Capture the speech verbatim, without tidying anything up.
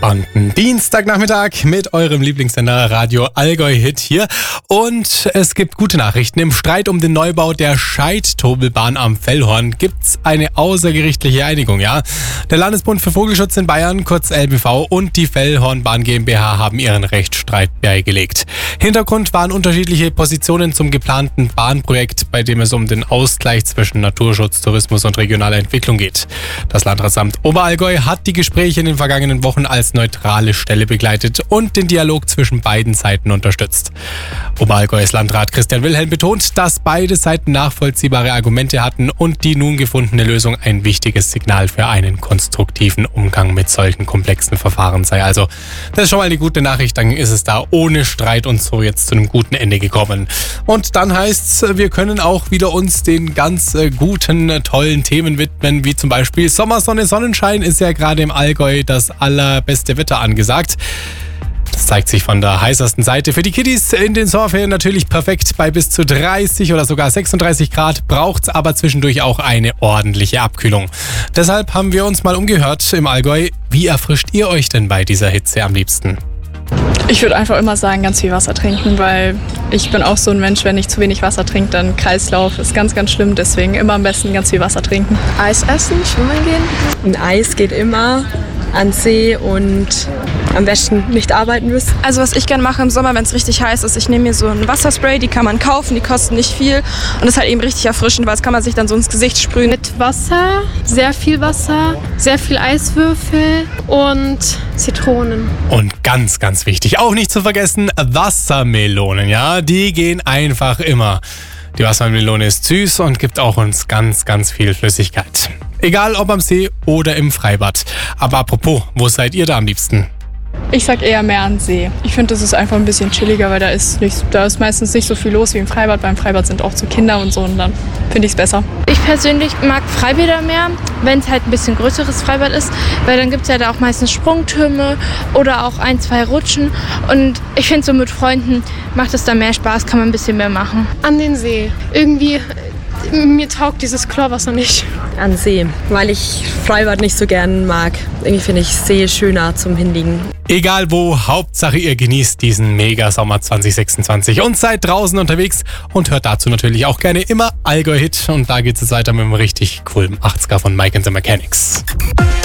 entspannten Dienstagnachmittag mit eurem Lieblingssender Radio Allgäu Hit hier. Und es gibt gute Nachrichten. Im Streit um den Neubau der Scheidt-Tobelbahn am Fellhorn gibt's eine außergerichtliche Einigung, ja. Der Landesbund für Vogelschutz in Bayern, kurz L B V, und die Fellhornbahn GmbH haben ihren Rechtsstreit beigelegt. Hintergrund waren unterschiedliche Positionen zum geplanten Bahnprojekt, bei dem es um den Ausgleich zwischen Naturschutz, Tourismus und regionaler Entwicklung geht. Das Landratsamt Oberallgäu hat die Gespräche in den vergangenen Wochen als neutrale Stelle begleitet und den Dialog zwischen beiden Seiten unterstützt. Oberallgäus Landrat Christian Wilhelm betont, dass beide Seiten nachvollziehbare Argumente hatten und die nun gefundene Lösung ein wichtiges Signal für einen konstruktiven Umgang mit solchen komplexen Verfahren sei. Also, das ist schon mal eine gute Nachricht, dann ist es da ohne Streit und so jetzt zu einem guten Ende gekommen. Und dann heißt's, wir können auch wieder uns den ganz äh, guten, tollen Themen widmen, wie zum Beispiel Sommer, Sonne, Sonnenschein ist ja gerade im Allgäu das allerbeste Wetter angesagt. Das zeigt sich von der heißesten Seite. Für die Kiddies in den Sommerferien natürlich perfekt. Bei bis zu dreißig oder sogar sechsunddreißig Grad braucht's aber zwischendurch auch eine ordentliche Abkühlung. Deshalb haben wir uns mal umgehört im Allgäu. Wie erfrischt ihr euch denn bei dieser Hitze am liebsten? Ich würde einfach immer sagen, ganz viel Wasser trinken, weil ich bin auch so ein Mensch, wenn ich zu wenig Wasser trinke, dann Kreislauf ist ganz, ganz schlimm. Deswegen immer am besten ganz viel Wasser trinken. Eis essen, schwimmen gehen. Ein Eis geht immer, an See und am besten nicht arbeiten müssen. Also was ich gerne mache im Sommer, wenn es richtig heiß ist, ich nehme mir so ein Wasserspray, die kann man kaufen, die kosten nicht viel und ist halt eben richtig erfrischend, weil das kann man sich dann so ins Gesicht sprühen. Mit Wasser, sehr viel Wasser, sehr viel Eiswürfel und Zitronen. Und ganz, ganz wichtig, auch nicht zu vergessen, Wassermelonen, ja, die gehen einfach immer. Die Wassermelone ist süß und gibt auch uns ganz, ganz viel Flüssigkeit. Egal ob am See oder im Freibad. Aber apropos, wo seid ihr da am liebsten? Ich sag eher mehr an See. Ich finde, das ist einfach ein bisschen chilliger, weil da ist, nicht, da ist meistens nicht so viel los wie im Freibad. Beim Freibad sind auch so Kinder und so und dann finde ich es besser. Ich persönlich mag Freibäder mehr, wenn es halt ein bisschen größeres Freibad ist, weil dann gibt es ja da auch meistens Sprungtürme oder auch ein, zwei Rutschen. Und ich finde, so mit Freunden macht es da mehr Spaß, kann man ein bisschen mehr machen. An den See. Irgendwie, mir taugt dieses Chlorwasser nicht. An See, weil ich Freibad nicht so gern mag. Irgendwie finde ich See schöner zum Hinliegen. Egal wo, Hauptsache ihr genießt diesen Mega-Sommer zwanzig sechsundzwanzig und seid draußen unterwegs und hört dazu natürlich auch gerne immer Allgäu Hit und da geht es weiter mit einem richtig coolen achtziger von Mike and the Mechanics.